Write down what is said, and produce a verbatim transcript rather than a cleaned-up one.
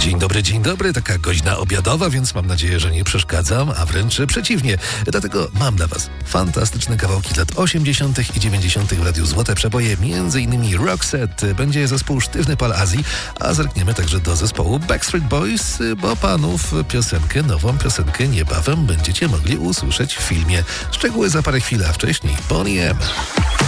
Dzień dobry, dzień dobry. Taka godzina obiadowa, więc mam nadzieję, że nie przeszkadzam, a wręcz przeciwnie. Dlatego mam dla was fantastyczne kawałki lat osiemdziesiątych i dziewięćdziesiątych w Radiu Złote Przeboje, między innymi Roxette, będzie zespół Sztywny Pal Azji, a zerkniemy także do zespołu Backstreet Boys, bo panów piosenkę, nową piosenkę niebawem będziecie mogli usłyszeć w filmie. Szczegóły za parę chwil, a wcześniej Boney M.